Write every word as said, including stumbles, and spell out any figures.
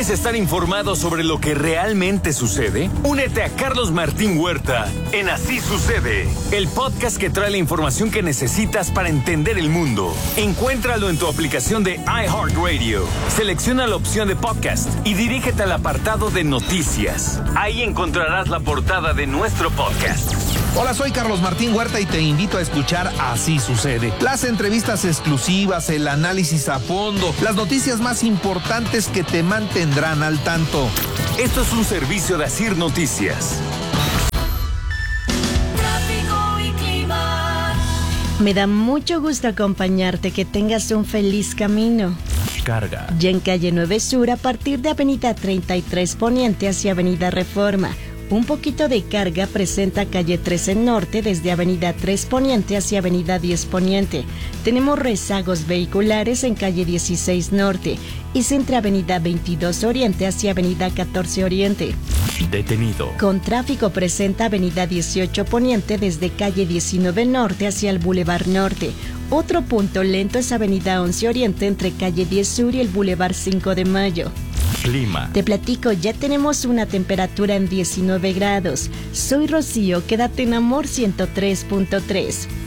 ¿Quieres estar informado sobre lo que realmente sucede? Únete a Carlos Martín Huerta en Así Sucede, el podcast que trae la información que necesitas para entender el mundo. Encuéntralo en tu aplicación de iHeartRadio. Selecciona la opción de podcast y dirígete al apartado de noticias. Ahí encontrarás la portada de nuestro podcast. Hola, soy Carlos Martín Huerta y te invito a escuchar Así Sucede. Las entrevistas exclusivas, el análisis a fondo, las noticias más importantes que te mantendrán al tanto. Esto es un servicio de Asir Noticias. Tráfico y clima. Me da mucho gusto acompañarte, que tengas un feliz camino. Carga. Ya en calle nueve Sur, a partir de avenida treinta y tres Poniente hacia avenida Reforma. Un poquito de carga presenta calle trece Norte desde avenida tres Poniente hacia avenida diez Poniente. Tenemos rezagos vehiculares en calle dieciséis Norte y centro avenida veintidós Oriente hacia avenida catorce Oriente. Detenido. Con tráfico presenta avenida dieciocho Poniente desde calle diecinueve Norte hacia el Boulevard Norte. Otro punto lento es avenida once Oriente entre calle diez Sur y el Boulevard cinco de Mayo. Clima. Te platico, ya tenemos una temperatura en diecinueve grados. Soy Rocío, quédate en Amor ciento tres punto tres.